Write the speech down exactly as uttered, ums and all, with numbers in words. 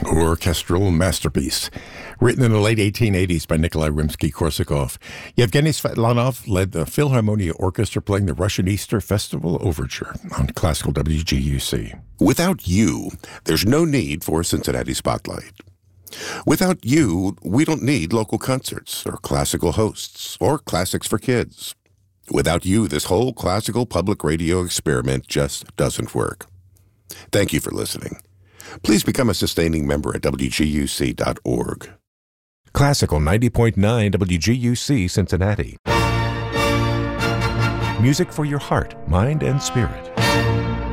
orchestral masterpiece. Written in the late eighteen eighties by Nikolai Rimsky-Korsakov, Yevgeny Svetlanov led the Philharmonia Orchestra playing the Russian Easter Festival Overture on Classical W G U C. Without you, there's no need for Cincinnati Spotlight. Without you, we don't need local concerts or classical hosts or classics for kids. Without you, this whole classical public radio experiment just doesn't work. Thank you for listening. Please become a sustaining member at W G U C dot org. Classical ninety point nine W G U C Cincinnati. Music for your heart, mind, and spirit.